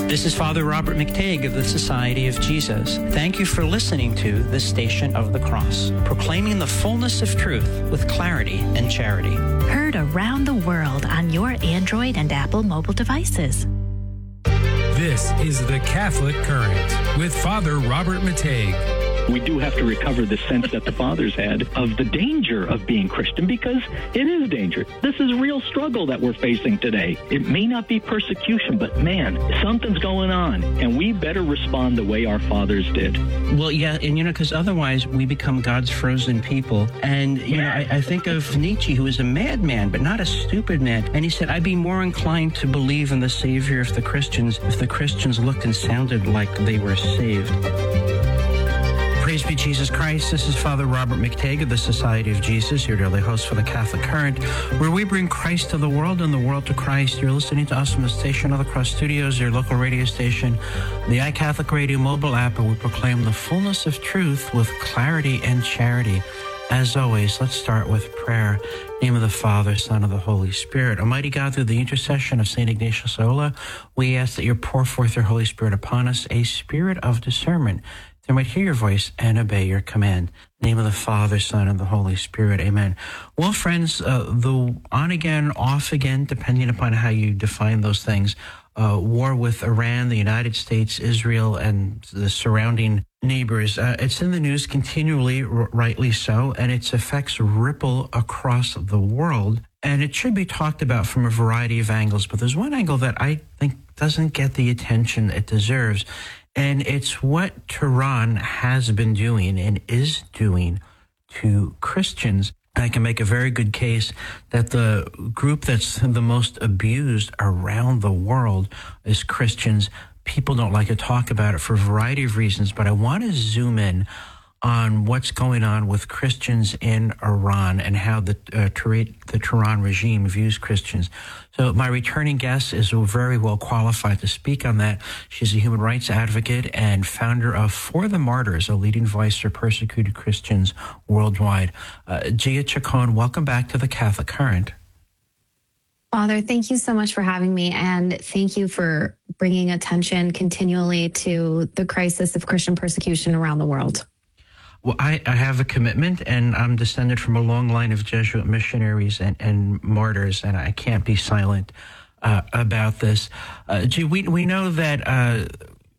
This is Father Robert McTague of the Society of Jesus. Thank you for listening to the Station of the Cross, proclaiming the fullness of truth with clarity and charity. Heard around the world on your Android and Apple mobile devices. This is the Catholic Current with Father Robert McTague. We do have to recover the sense that the fathers had of the danger of being Christian, because it is danger. This is a real struggle that we're facing today. It may not be persecution, but man, something's going on, and we better respond the way our fathers did. Well, yeah, and because otherwise we become God's frozen people. And, I think of Nietzsche, who was a madman, but not a stupid man. And he said, I'd be more inclined to believe in the Savior of the Christians if the Christians looked and sounded like they were saved. Praise be Jesus Christ. This is Father Robert McTague of the Society of Jesus, your daily host for the Catholic Current, where we bring Christ to the world and the world to Christ. You're listening to us from the Station of the Cross Studios, your local radio station, the iCatholic Radio mobile app, where we proclaim the fullness of truth with clarity and charity. As always, let's start with prayer. In the name of the Father, Son, and the Holy Spirit. Almighty God, through the intercession of St. Ignatius Loyola, we ask that you pour forth your Holy Spirit upon us, a spirit of discernment, they might hear your voice and obey your command. In the name of the Father, Son, and the Holy Spirit. Amen. Well, friends, the on again, off again, depending upon how you define those things, war with Iran, the United States, Israel, and the surrounding neighbors. It's in the news continually, rightly so, and its effects ripple across the world. And it should be talked about from a variety of angles, but there's one angle that I think doesn't get the attention it deserves. And it's what Tehran has been doing and is doing to Christians. I can make a very good case that the group that's the most abused around the world is Christians. People don't like to talk about it for a variety of reasons, but I want to zoom in on what's going on with Christians in Iran and how the Tehran regime views Christians. So my returning guest is very well qualified to speak on that. She's a human rights advocate and founder of For the Martyrs, a leading voice for persecuted Christians worldwide. Gia Chacon, welcome back to the Catholic Current. Father, thank you so much for having me, and thank you for bringing attention continually to the crisis of Christian persecution around the world. Well, I have a commitment, and I'm descended from a long line of Jesuit missionaries and martyrs, and I can't be silent about this. We know that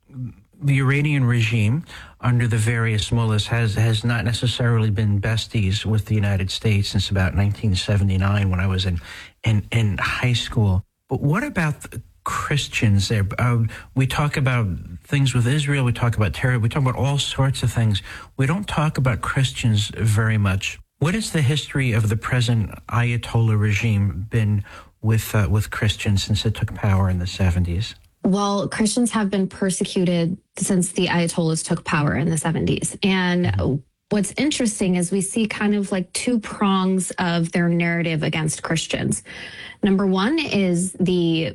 the Iranian regime, under the various mullahs, has not necessarily been besties with the United States since about 1979 when I was in high school. But what about Christians there? We talk about things with Israel, we talk about terror, we talk about all sorts of things. We don't talk about Christians very much. What is the history of the present Ayatollah regime been with Christians since it took power in the 70s? Well, Christians have been persecuted since the Ayatollahs took power in the 70s. And what's interesting is we see kind of like two prongs of their narrative against Christians. Number one is the,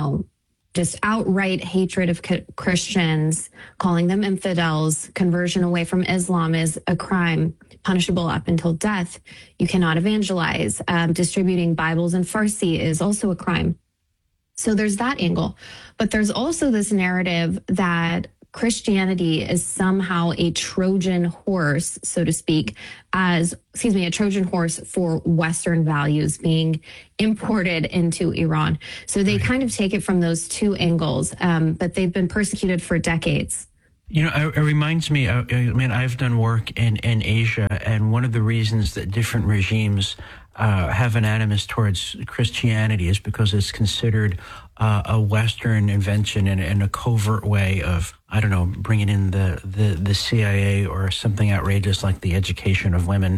just outright hatred of Christians, calling them infidels. Conversion away from Islam is a crime, punishable up until death. You cannot evangelize. Distributing Bibles in Farsi is also a crime. So there's that angle. But there's also this narrative that Christianity is somehow a Trojan horse, so to speak, a Trojan horse for Western values being imported into Iran. So they kind of take it from those two angles, but they've been persecuted for decades. It reminds me, I've done work in Asia, and one of the reasons that different regimes have an animus towards Christianity is because it's considered a Western invention in a covert way of, bringing in the CIA or something outrageous like the education of women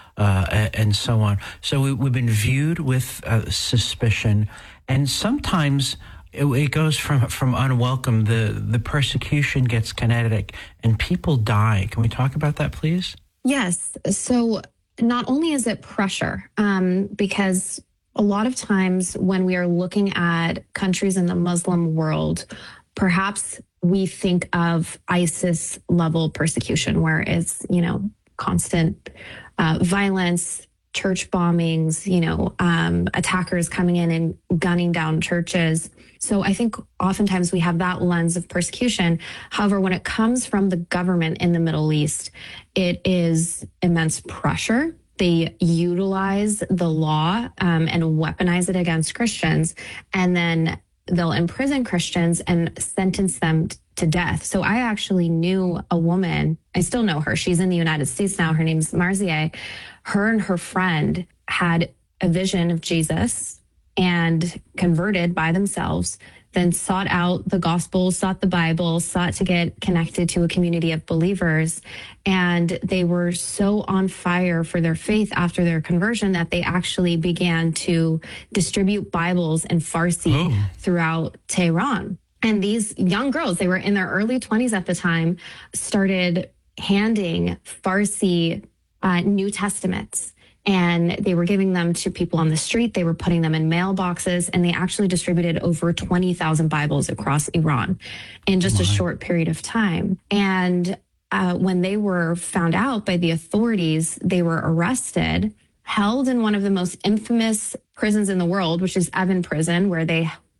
and so on. So we've been viewed with suspicion, and sometimes it goes from unwelcome. The persecution gets kinetic and people die. Can we talk about that, please? Yes. So not only is it pressure, because a lot of times when we are looking at countries in the Muslim world, perhaps we think of ISIS level persecution where it's, constant violence, church bombings, attackers coming in and gunning down churches. So I think oftentimes we have that lens of persecution. However, when it comes from the government in the Middle East, it is immense pressure. They utilize the law and weaponize it against Christians, and then they'll imprison Christians and sentence them to death. So I actually knew a woman, I still know her. She's in the United States now. Her name's Marzieh. Her and her friend had a vision of Jesus and converted by themselves, then sought out the gospel, sought the Bible, sought to get connected to a community of believers. And they were so on fire for their faith after their conversion that they actually began to distribute Bibles in Farsi throughout Tehran. And these young girls, they were in their early 20s at the time, started handing Farsi New Testaments. And they were giving them to people on the street. They were putting them in mailboxes, and they actually distributed over 20,000 Bibles across Iran in just a short period of time. And when they were found out by the authorities, they were arrested, held in one of the most infamous prisons in the world, which is Evin Prison, where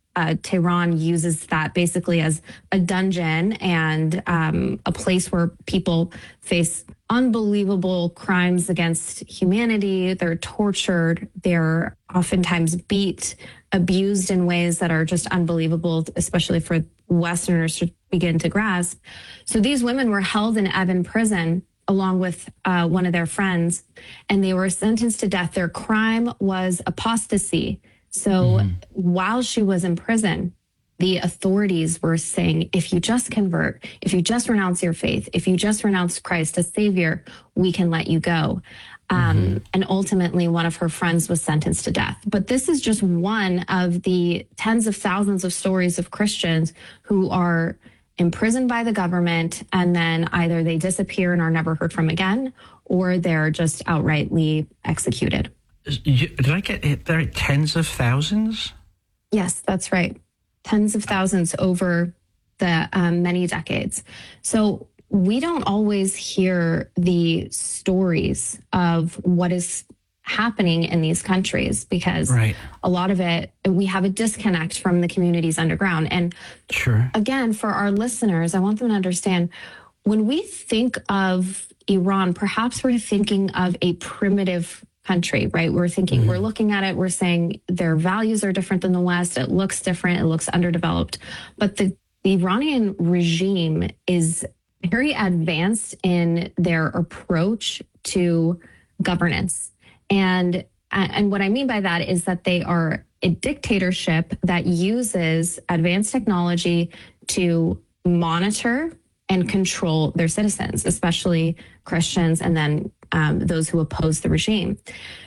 Tehran uses that basically as a dungeon and a place where people face unbelievable crimes against humanity. They're tortured. They're oftentimes beat, abused in ways that are just unbelievable, especially for Westerners to begin to grasp. So these women were held in Evin Prison along with one of their friends, and they were sentenced to death. Their crime was apostasy. So while she was in prison, the authorities were saying, if you just convert, if you just renounce your faith, if you just renounce Christ as Savior, we can let you go. And ultimately, one of her friends was sentenced to death. But this is just one of the tens of thousands of stories of Christians who are imprisoned by the government, and then either they disappear and are never heard from again, or they're just outrightly executed. Did I get it there? Tens of thousands? Yes, that's right. Tens of thousands over the many decades. So we don't always hear the stories of what is happening in these countries because a lot of it, we have a disconnect from the communities underground. And again, for our listeners, I want them to understand, when we think of Iran, perhaps we're thinking of a primitive country, right? We're thinking, we're looking at it, we're saying their values are different than the West. It looks different. It looks underdeveloped. But the Iranian regime is very advanced in their approach to governance. And what I mean by that is that they are a dictatorship that uses advanced technology to monitor and control their citizens, especially Christians, and then those who oppose the regime.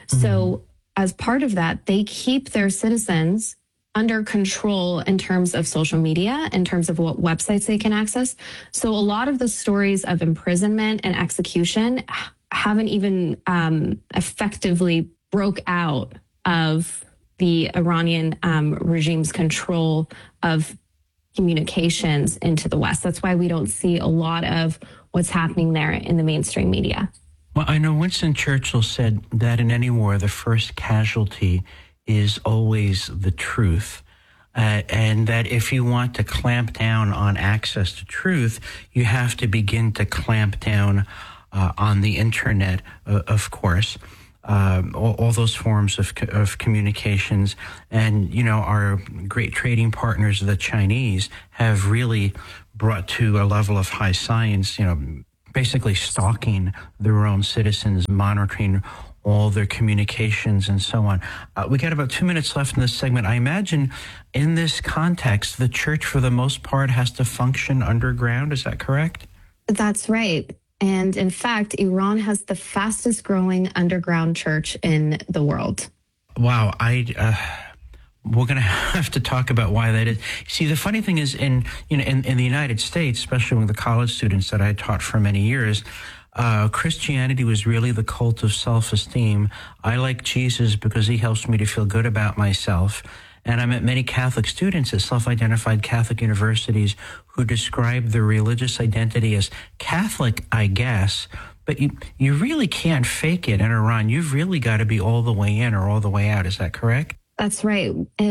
So as part of that, they keep their citizens under control in terms of social media, in terms of what websites they can access. So a lot of the stories of imprisonment and execution haven't even effectively broke out of the Iranian regime's control of communications into the West. That's why we don't see a lot of what's happening there in the mainstream media. Well, I know Winston Churchill said that in any war, the first casualty is always the truth. And that if you want to clamp down on access to truth, you have to begin to clamp down on the internet, of course. All those forms of communications. And, you know, our great trading partners, the Chinese, have really brought to a level of high science, you know, basically stalking their own citizens, monitoring all their communications and so on. We got about 2 minutes left in this segment. I imagine in this context, the church, for the most part, has to function underground. Is that correct? That's right. And in fact, Iran has the fastest growing underground church in the world. Wow. We're going to have to talk about why that is. See, the funny thing is in the United States, especially with the college students that I taught for many years, Christianity was really the cult of self-esteem. I like Jesus because he helps me to feel good about myself. And I met many Catholic students at self-identified Catholic universities who described their religious identity as Catholic, I guess. But you really can't fake it in Iran. You've really got to be all the way in or all the way out. Is that correct? That's right.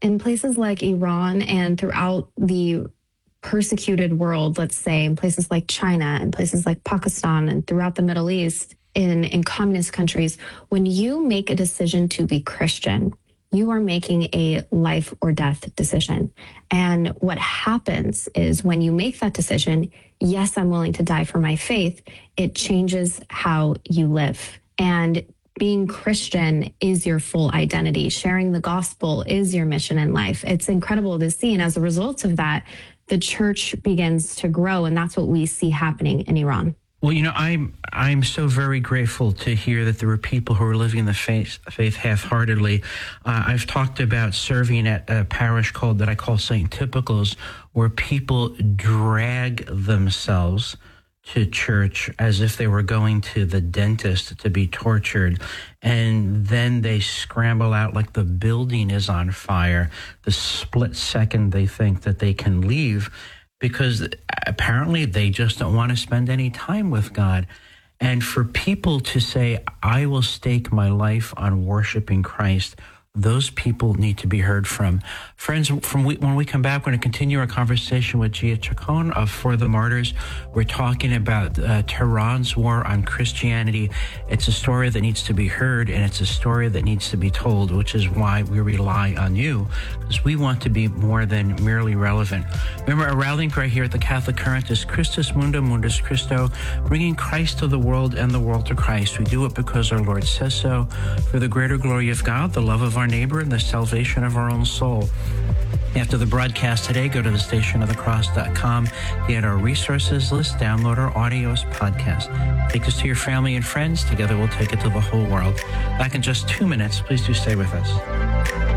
in places like Iran and throughout the persecuted world, let's say, in places like China and places like Pakistan and throughout the Middle East, in communist countries, when you make a decision to be Christian, you are making a life or death decision. And what happens is when you make that decision, yes, I'm willing to die for my faith, it changes how you live. And being Christian is your full identity. Sharing the gospel is your mission in life. It's incredible to see. And as a result of that, the church begins to grow. And that's what we see happening in Iran. Well, I'm so very grateful to hear that there were people who are living the faith half-heartedly. I've talked about serving at a parish that I call St. Typicals, where people drag themselves to church as if they were going to the dentist to be tortured, and then they scramble out like the building is on fire the split second they think that they can leave, because apparently they just don't want to spend any time with God. And for people to say, I will stake my life on worshiping Christ, those people need to be heard from. Friends, when we come back, we're going to continue our conversation with Gia Chacon of For the Martyrs. We're talking about Tehran's war on Christianity. It's a story that needs to be heard, and it's a story that needs to be told, which is why we rely on you, because we want to be more than merely relevant. Remember, our rallying cry here at the Catholic Current is Christus Mundum, Mundus Christo, bringing Christ to the world and the world to Christ. We do it because our Lord says so, for the greater glory of God, the love of our neighbor, and the salvation of our own soul. After the broadcast today, go to thestationofthecross.com, get our resources list, download our audios podcast. Take us to your family and friends. Together we'll take it to the whole world. Back in just 2 minutes. Please do stay with us.